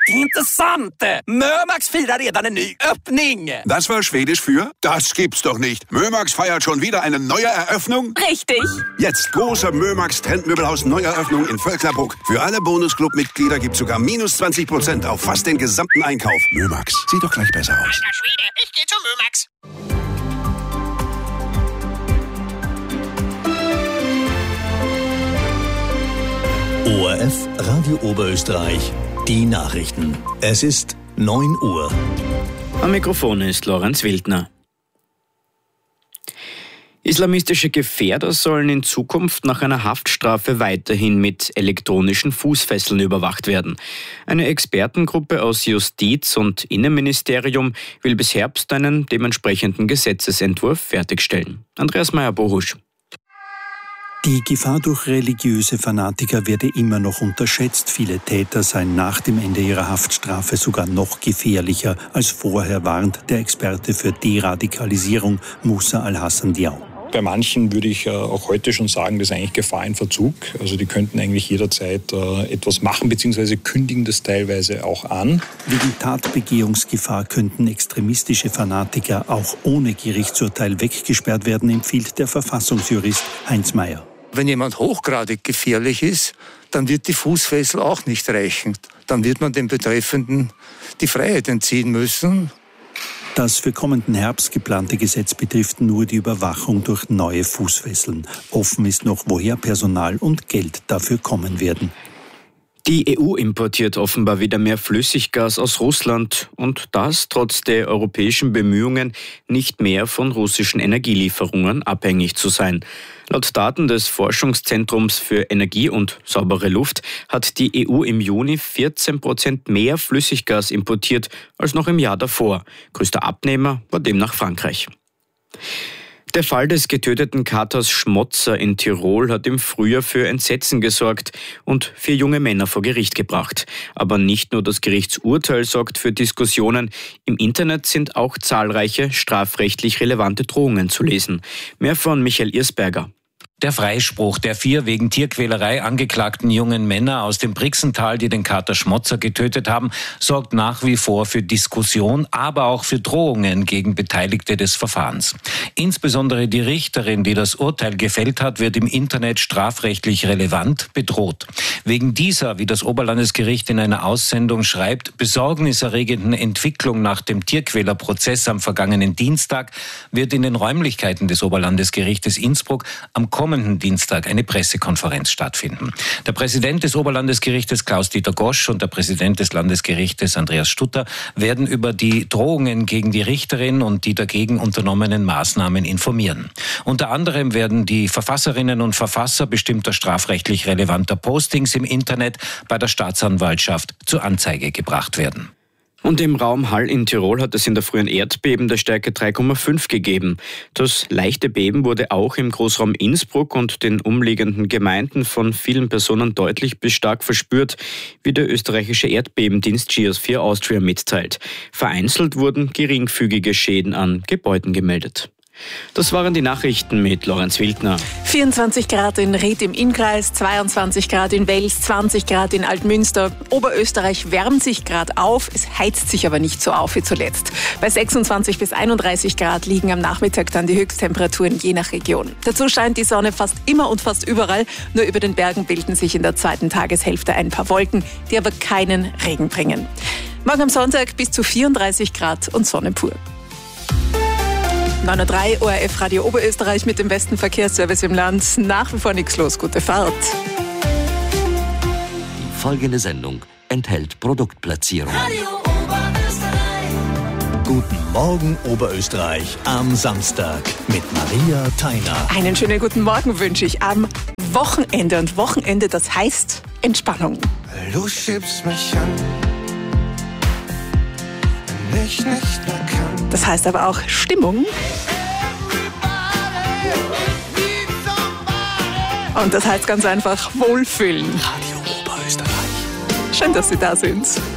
Intressant! Mömax firar redan en ny öppning! Das war Schwedisch für das gibt's doch nicht. Mömax feiert schon wieder eine neue Eröffnung? Richtig! Jetzt große Mömax Trendmöbelhaus Neueröffnung in Völklabruck. Für alle Bonusclub-Mitglieder gibt's sogar minus 20% auf fast den gesamten Einkauf. Mömax, sieht doch gleich besser aus. Alter Schwede, ich geh zu Mömax. ORF Radio Oberösterreich, die Nachrichten. Es ist 9 Uhr. Am Mikrofon ist Lorenz Wildner. Islamistische Gefährder sollen in Zukunft nach einer Haftstrafe weiterhin mit elektronischen Fußfesseln überwacht werden. Eine Expertengruppe aus Justiz und Innenministerium will bis Herbst einen dementsprechenden Gesetzesentwurf fertigstellen. Andreas Meyer-Bohusch. Die Gefahr durch religiöse Fanatiker werde immer noch unterschätzt. Viele Täter seien nach dem Ende ihrer Haftstrafe sogar noch gefährlicher als vorher, warnt der Experte für Deradikalisierung Musa Al-Hassan Diaw. Bei manchen würde ich auch heute schon sagen, das ist eigentlich Gefahr in Verzug. Also die könnten eigentlich jederzeit etwas machen, beziehungsweise kündigen das teilweise auch an. Wegen Tatbegehungsgefahr könnten extremistische Fanatiker auch ohne Gerichtsurteil weggesperrt werden, empfiehlt der Verfassungsjurist Heinz Mayer. Wenn jemand hochgradig gefährlich ist, dann wird die Fußfessel auch nicht reichen. Dann wird man dem Betreffenden die Freiheit entziehen müssen. Das für kommenden Herbst geplante Gesetz betrifft nur die Überwachung durch neue Fußfesseln. Offen ist noch, woher Personal und Geld dafür kommen werden. Die EU importiert offenbar wieder mehr Flüssiggas aus Russland und das trotz der europäischen Bemühungen, nicht mehr von russischen Energielieferungen abhängig zu sein. Laut Daten des Forschungszentrums für Energie und saubere Luft hat die EU im Juni 14% mehr Flüssiggas importiert als noch im Jahr davor. Größter Abnehmer war demnach Frankreich. Der Fall des getöteten Katers Schmotzer in Tirol hat im Frühjahr für Entsetzen gesorgt und 4 junge Männer vor Gericht gebracht. Aber nicht nur das Gerichtsurteil sorgt für Diskussionen. Im Internet sind auch zahlreiche strafrechtlich relevante Drohungen zu lesen. Mehr von Michael Irsberger. Der Freispruch der 4 wegen Tierquälerei angeklagten jungen Männer aus dem Brixental, die den Kater Schmotzer getötet haben, sorgt nach wie vor für Diskussion, aber auch für Drohungen gegen Beteiligte des Verfahrens. Insbesondere die Richterin, die das Urteil gefällt hat, wird im Internet strafrechtlich relevant bedroht. Wegen dieser, wie das Oberlandesgericht in einer Aussendung schreibt, besorgniserregenden Entwicklung nach dem Tierquälerprozess am vergangenen Dienstag wird in den Räumlichkeiten des Oberlandesgerichtes Innsbruck am kommenden Dienstag eine Pressekonferenz stattfinden. Der Präsident des Oberlandesgerichtes Klaus-Dieter Gosch und der Präsident des Landesgerichtes Andreas Stutter werden über die Drohungen gegen die Richterin und die dagegen unternommenen Maßnahmen informieren. Unter anderem werden die Verfasserinnen und Verfasser bestimmter strafrechtlich relevanter Postings im Internet bei der Staatsanwaltschaft zur Anzeige gebracht werden. Und im Raum Hall in Tirol hat es in der frühen Erdbeben der Stärke 3,5 gegeben. Das leichte Beben wurde auch im Großraum Innsbruck und den umliegenden Gemeinden von vielen Personen deutlich bis stark verspürt, wie der österreichische Erdbebendienst Geosphere Austria mitteilt. Vereinzelt wurden geringfügige Schäden an Gebäuden gemeldet. Das waren die Nachrichten mit Lorenz Wildner. 24 Grad in Ried im Innkreis, 22 Grad in Wels, 20 Grad in Altmünster. Oberösterreich wärmt sich gerade auf, es heizt sich aber nicht so auf wie zuletzt. Bei 26 bis 31 Grad liegen am Nachmittag dann die Höchsttemperaturen je nach Region. Dazu scheint die Sonne fast immer und fast überall, nur über den Bergen bilden sich in der zweiten Tageshälfte ein paar Wolken, die aber keinen Regen bringen. Morgen am Sonntag bis zu 34 Grad und Sonne pur. 9:03 Uhr, ORF Radio Oberösterreich mit dem besten Verkehrsservice im Land. Nach wie vor nichts los, gute Fahrt. Die folgende Sendung enthält Produktplatzierungen. Radio Oberösterreich. Guten Morgen Oberösterreich am Samstag mit Maria Theiner. Einen schönen guten Morgen wünsche ich am Wochenende. Und Wochenende, das heißt Entspannung. Du schiebst mich an, wenn ich nicht mehr kann. Das heißt aber auch Stimmung. Und das heißt ganz einfach Wohlfühlen. Radio Oberösterreich. Schön, dass Sie da sind.